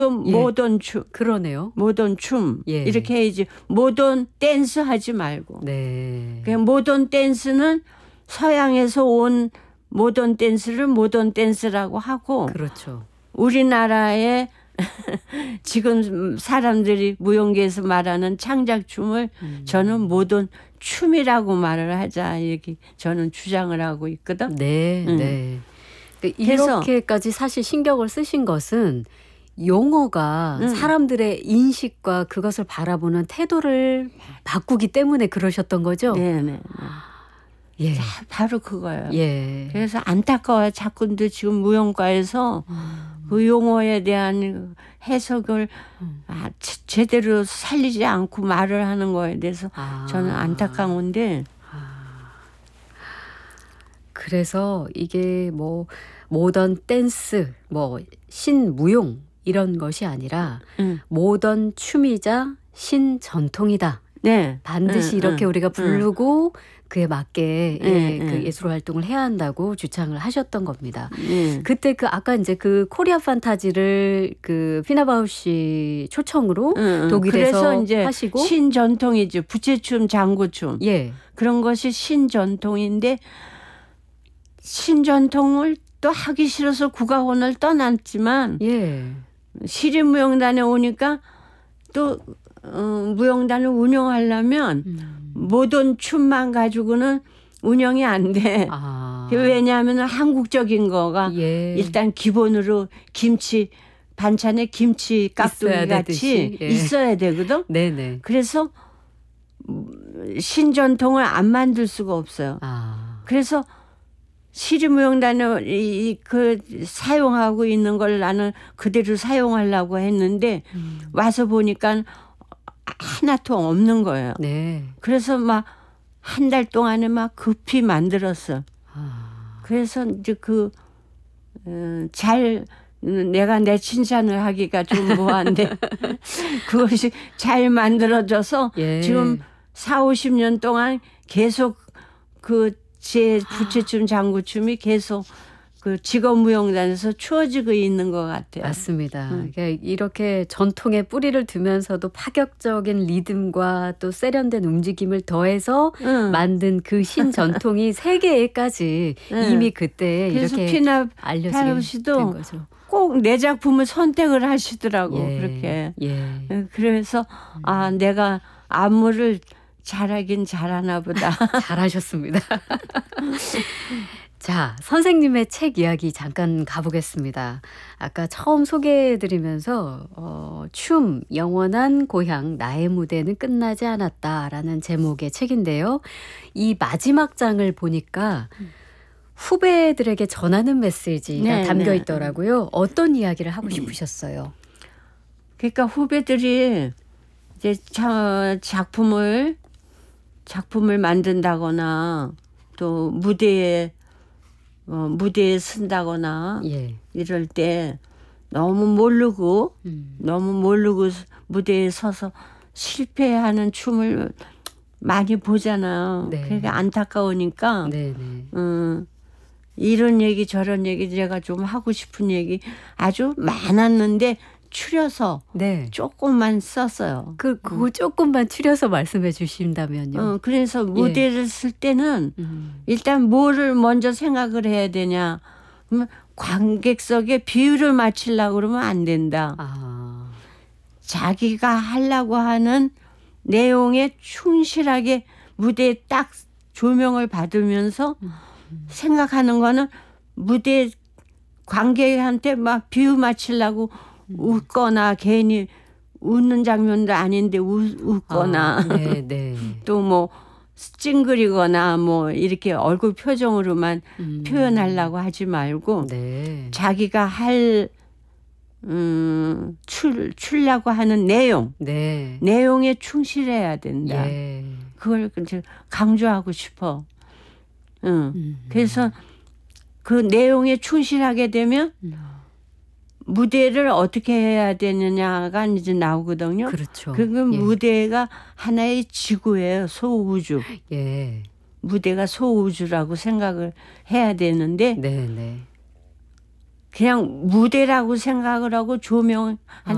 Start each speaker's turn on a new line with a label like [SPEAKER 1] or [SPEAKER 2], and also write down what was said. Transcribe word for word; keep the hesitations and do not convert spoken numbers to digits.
[SPEAKER 1] 예.
[SPEAKER 2] 모던 춤,
[SPEAKER 1] 그러네요.
[SPEAKER 2] 모던 춤
[SPEAKER 1] 예.
[SPEAKER 2] 이렇게 해야지. 모던 댄스 하지 말고.
[SPEAKER 1] 네.
[SPEAKER 2] 그냥 모던 댄스는 서양에서 온 모던 댄스를 모던 댄스라고 하고,
[SPEAKER 1] 그렇죠.
[SPEAKER 2] 우리나라의 지금 사람들이 무용계에서 말하는 창작춤을
[SPEAKER 1] 음.
[SPEAKER 2] 저는 모던 춤이라고 말을 하자, 이렇게 저는 주장을 하고 있거든.
[SPEAKER 1] 네,
[SPEAKER 2] 음.
[SPEAKER 1] 네. 그러니까
[SPEAKER 2] 그래서-
[SPEAKER 1] 이렇게까지 사실 신경을 쓰신 것은 용어가
[SPEAKER 2] 음.
[SPEAKER 1] 사람들의 인식과 그것을 바라보는 태도를 바꾸기 때문에 그러셨던 거죠?
[SPEAKER 2] 네네.
[SPEAKER 1] 예.
[SPEAKER 2] 바로 그거예요.
[SPEAKER 1] 예.
[SPEAKER 2] 그래서 안타까워요. 자꾸도 지금 무용과에서 그 용어에 대한 해석을 아, 제- 제대로 살리지 않고 말을 하는 거에 대해서
[SPEAKER 1] 아.
[SPEAKER 2] 저는 안타까운데.
[SPEAKER 1] 그래서 이게 뭐 모던 댄스, 뭐 신무용 이런 것이 아니라
[SPEAKER 2] 응.
[SPEAKER 1] 모던 춤이자 신전통이다.
[SPEAKER 2] 네.
[SPEAKER 1] 반드시
[SPEAKER 2] 응,
[SPEAKER 1] 이렇게
[SPEAKER 2] 응,
[SPEAKER 1] 우리가
[SPEAKER 2] 응.
[SPEAKER 1] 부르고 그에 맞게
[SPEAKER 2] 응,
[SPEAKER 1] 예,
[SPEAKER 2] 응.
[SPEAKER 1] 그 예술 활동을 해야 한다고 주창을 하셨던 겁니다.
[SPEAKER 2] 네.
[SPEAKER 1] 그때 그 아까 이제 그 코리아 판타지를 그 피나바우 씨 초청으로
[SPEAKER 2] 응, 응.
[SPEAKER 1] 독일에서
[SPEAKER 2] 그래서 이제
[SPEAKER 1] 하시고
[SPEAKER 2] 신전통이죠. 부채춤, 장구춤.
[SPEAKER 1] 예.
[SPEAKER 2] 그런 것이 신전통인데, 신전통을 또 하기 싫어서 국악원을 떠났지만
[SPEAKER 1] 예.
[SPEAKER 2] 시립무용단에 오니까 또 어, 무용단을 운영하려면
[SPEAKER 1] 음.
[SPEAKER 2] 모든 춤만 가지고는 운영이 안 돼.
[SPEAKER 1] 아.
[SPEAKER 2] 왜냐하면 한국적인 거가
[SPEAKER 1] 예.
[SPEAKER 2] 일단 기본으로 김치 반찬에 김치 깍두기
[SPEAKER 1] 있어야
[SPEAKER 2] 같이
[SPEAKER 1] 되듯이, 예.
[SPEAKER 2] 있어야 되거든.
[SPEAKER 1] 네네.
[SPEAKER 2] 그래서 신전통을 안 만들 수가 없어요.
[SPEAKER 1] 아.
[SPEAKER 2] 그래서 시립무용단을 이, 그 사용하고 있는 걸 나는 그대로 사용하려고 했는데
[SPEAKER 1] 음.
[SPEAKER 2] 와서 보니까 하나도 없는 거예요.
[SPEAKER 1] 네.
[SPEAKER 2] 그래서 막 한 달 동안에 막 급히 만들었어.
[SPEAKER 1] 아.
[SPEAKER 2] 그래서 이제 그, 어, 잘, 내가 내 칭찬을 하기가 좀 뭐한데 그것이 잘 만들어져서
[SPEAKER 1] 예.
[SPEAKER 2] 지금 사오십 년 동안 계속 그 제 부채춤, 장구춤이 계속 그 직업무용단에서 추어지고 있는 것 같아요.
[SPEAKER 1] 맞습니다.
[SPEAKER 2] 음.
[SPEAKER 1] 그러니까 이렇게 전통의 뿌리를 두면서도 파격적인 리듬과 또 세련된 움직임을 더해서
[SPEAKER 2] 응.
[SPEAKER 1] 만든 그 신전통이 세계에까지
[SPEAKER 2] 응.
[SPEAKER 1] 이미 그때
[SPEAKER 2] 그래서
[SPEAKER 1] 이렇게
[SPEAKER 2] 피나
[SPEAKER 1] 알려지게
[SPEAKER 2] 파우
[SPEAKER 1] 된
[SPEAKER 2] 씨도
[SPEAKER 1] 거죠.
[SPEAKER 2] 꼭 내 작품을 선택을 하시더라고.
[SPEAKER 1] 예.
[SPEAKER 2] 그렇게.
[SPEAKER 1] 예.
[SPEAKER 2] 그래서 아, 내가 안무를 잘하긴 잘하나 보다.
[SPEAKER 1] 잘하셨습니다. 자, 선생님의 책 이야기 잠깐 가보겠습니다. 아까 처음 소개해드리면서 어, 춤, 영원한 고향, 나의 무대는 끝나지 않았다라는 제목의 책인데요. 이 마지막 장을 보니까 후배들에게 전하는 메시지가
[SPEAKER 2] 네,
[SPEAKER 1] 담겨
[SPEAKER 2] 네.
[SPEAKER 1] 있더라고요. 어떤 이야기를 하고 싶으셨어요?
[SPEAKER 2] 그러니까 후배들이 이제 자, 작품을 작품을 만든다거나 또 무대에 어, 무대에 쓴다거나
[SPEAKER 1] 예.
[SPEAKER 2] 이럴 때 너무 모르고
[SPEAKER 1] 음.
[SPEAKER 2] 너무 모르고 무대에 서서 실패하는 춤을 많이 보잖아요.
[SPEAKER 1] 네.
[SPEAKER 2] 그러니까 안타까우니까
[SPEAKER 1] 네네.
[SPEAKER 2] 음, 이런 얘기 저런 얘기 제가 좀 하고 싶은 얘기 아주 많았는데 추려서
[SPEAKER 1] 네.
[SPEAKER 2] 조금만 썼어요.
[SPEAKER 1] 그, 그거 조금만 추려서 말씀해 주신다면요.
[SPEAKER 2] 어, 그래서 무대를 쓸 때는
[SPEAKER 1] 음.
[SPEAKER 2] 일단 뭐를 먼저 생각을 해야 되냐. 그러면 관객석에 비율을 맞추려고 그러면 안 된다.
[SPEAKER 1] 아.
[SPEAKER 2] 자기가 하려고 하는 내용에 충실하게 무대에 딱 조명을 받으면서 생각하는 거는 무대 관객한테 막 비유 맞추려고 웃거나 괜히 웃는 장면도 아닌데 웃, 웃거나
[SPEAKER 1] 아, 네, 네.
[SPEAKER 2] 또 뭐 찡그리거나 뭐 이렇게 얼굴 표정으로만
[SPEAKER 1] 음.
[SPEAKER 2] 표현하려고 하지 말고
[SPEAKER 1] 네.
[SPEAKER 2] 자기가 할 음, 출, 출려고 하는 내용,
[SPEAKER 1] 네.
[SPEAKER 2] 내용에 충실해야 된다.
[SPEAKER 1] 예.
[SPEAKER 2] 그걸 이제 강조하고 싶어. 응.
[SPEAKER 1] 음.
[SPEAKER 2] 그래서 그 내용에 충실하게 되면
[SPEAKER 1] 음.
[SPEAKER 2] 무대를 어떻게 해야 되느냐가 이제 나오거든요.
[SPEAKER 1] 그렇죠.
[SPEAKER 2] 그
[SPEAKER 1] 예.
[SPEAKER 2] 무대가 하나의 지구예요. 소우주.
[SPEAKER 1] 예.
[SPEAKER 2] 무대가 소우주라고 생각을 해야 되는데
[SPEAKER 1] 네, 네.
[SPEAKER 2] 그냥 무대라고 생각을 하고 조명 한